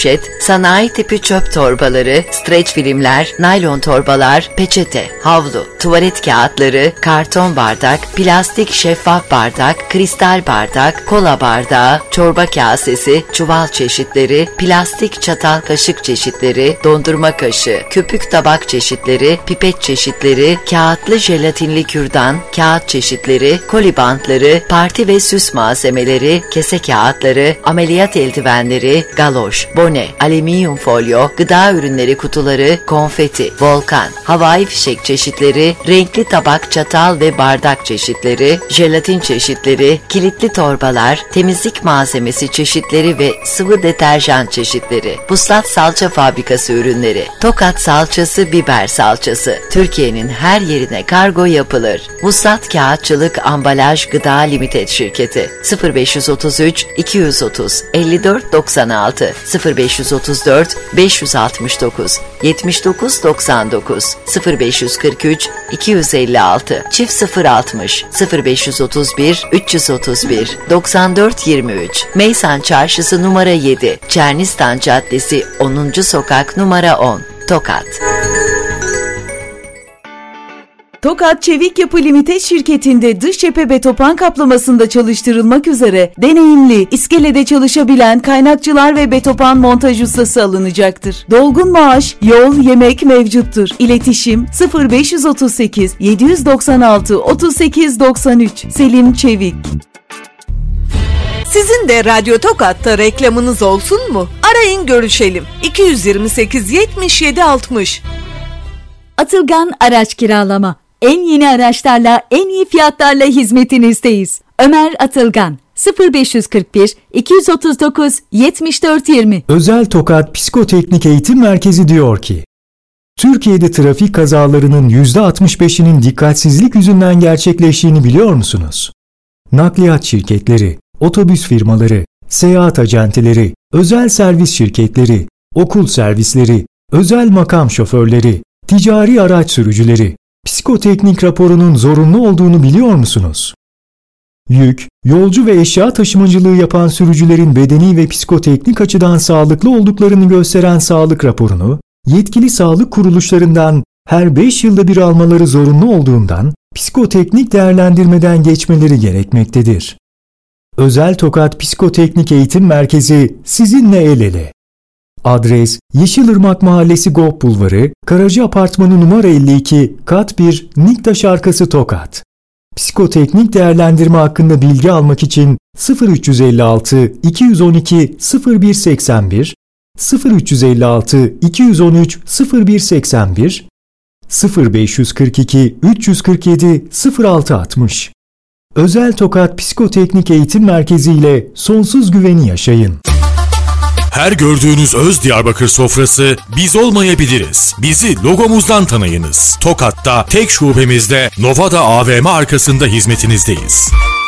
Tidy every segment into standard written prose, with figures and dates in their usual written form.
poşet, sanayi tipi çöp torbaları, streç filmler, naylon torbalar, peçete, havlu, tuvalet kağıtları, karton bardak, plastik şeffaf bardak, kristal bardak, kola bardağı, çorba kasesi, çuval çeşitleri, plastik çatal kaşık çeşitleri, dondurma kaşığı, köpük tabak çeşitleri, pipet çeşitleri, kağıtlı jelatinli kürdan, kağıt çeşitleri, koli bantları, parti ve süs malzemeleri, kese kağıtları, ameliyat eldivenleri, galoş, bone, alüminyum folyo, gıda ürünleri kutuları, konfeti, volkan, havai fişek çeşitleri, renkli tabak, çatal ve bardak çeşitleri, jelatin çeşitleri, kilitli torbalar, temizlik malzemesi çeşitleri ve sıvı deterjan çeşitleri, Vuslat Salça Fabrikası ürünleri, Tokat salçası, biber salçası, Türkiye'nin her yerine kargo yapılır. Vuslat Kağıtçılık Ambalaj Gıda Limited Şirketi 0533 230 54 96 0534 569 79 99 0543 256 çift 060 0531 331 94 23 Meysan Çarşısı numara 7 Çernistan Caddesi 10. Sokak numara 10 Tokat. Tokat Çevik Yapı Limited şirketinde dış cephe betopan kaplamasında çalıştırılmak üzere deneyimli, iskelede çalışabilen kaynakçılar ve betopan montaj ustası alınacaktır. Dolgun maaş, yol, yemek mevcuttur. İletişim 0538 796 38 93 Selim Çevik. Sizin de Radyo Tokat'ta reklamınız olsun mu? Arayın görüşelim. 228 77 60. Atılgan Araç Kiralama. En yeni araçlarla, en iyi fiyatlarla hizmetinizdeyiz. Ömer Atılgan 0541 239 74 20. Özel Tokat Psikoteknik Eğitim Merkezi diyor ki, Türkiye'de trafik kazalarının %65'inin dikkatsizlik yüzünden gerçekleştiğini biliyor musunuz? Nakliyat şirketleri, otobüs firmaları, seyahat acenteleri, özel servis şirketleri, okul servisleri, özel makam şoförleri, ticari araç sürücüleri, psikoteknik raporunun zorunlu olduğunu biliyor musunuz? Yük, yolcu ve eşya taşımacılığı yapan sürücülerin bedeni ve psikoteknik açıdan sağlıklı olduklarını gösteren sağlık raporunu, yetkili sağlık kuruluşlarından her 5 yılda bir almaları zorunlu olduğundan, psikoteknik değerlendirmeden geçmeleri gerekmektedir. Özel Tokat Psikoteknik Eğitim Merkezi sizinle el ele. Adres Yeşilırmak Mahallesi Gop Bulvarı, Karaca Apartmanı numara 52, kat 1, Niktaş Arkası Tokat. Psikoteknik değerlendirme hakkında bilgi almak için 0356 212 0181, 0356 213 0181, 0542 347 0660. Özel Tokat Psikoteknik Eğitim Merkezi ile sonsuz güveni yaşayın. Her gördüğünüz öz Diyarbakır sofrası biz olmayabiliriz. Bizi logomuzdan tanıyınız. Tokat'ta tek şubemizde Novada AVM arkasında hizmetinizdeyiz.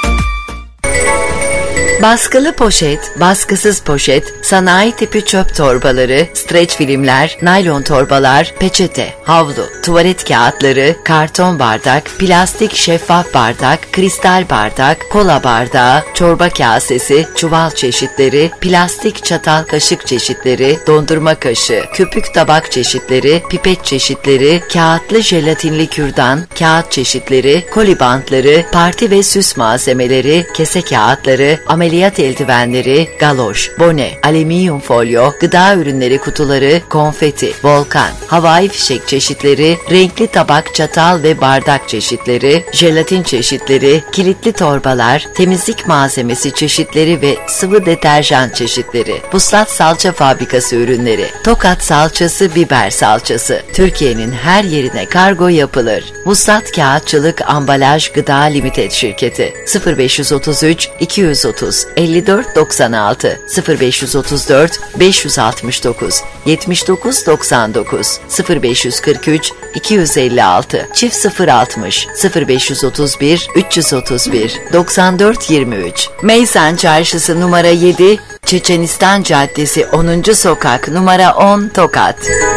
Baskılı poşet, baskısız poşet, sanayi tipi çöp torbaları, streç filmler, naylon torbalar, peçete, havlu, tuvalet kağıtları, karton bardak, plastik şeffaf bardak, kristal bardak, kola bardağı, çorba kasesi, çuval çeşitleri, plastik çatal kaşık çeşitleri, dondurma kaşığı, köpük tabak çeşitleri, pipet çeşitleri, kağıtlı jelatinli kürdan, kağıt çeşitleri, koli bantları, parti ve süs malzemeleri, kese kağıtları, ameliyat eldivenleri, galoş, bone, alüminyum folyo, gıda ürünleri kutuları, konfeti, volkan, havai fişek çeşitleri, renkli tabak, çatal ve bardak çeşitleri, jelatin çeşitleri, kilitli torbalar, temizlik malzemesi çeşitleri ve sıvı deterjan çeşitleri, Vuslat Salça Fabrikası ürünleri, Tokat salçası, biber salçası, Türkiye'nin her yerine kargo yapılır. Vuslat Kağıtçılık Ambalaj Gıda Limited Şirketi 0533 230 54 96 0534 569 79 99 0543 256 çift 060 0531 331 94 23 Meysan Çarşısı numara 7 Çeçenistan Caddesi 10. Sokak numara 10 Tokat.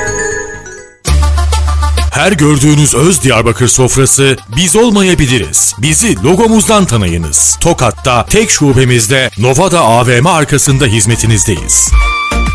Her gördüğünüz öz Diyarbakır sofrası biz olmayabiliriz. Bizi logomuzdan tanıyınız. Tokat'ta tek şubemizde Novada AVM arkasında hizmetinizdeyiz.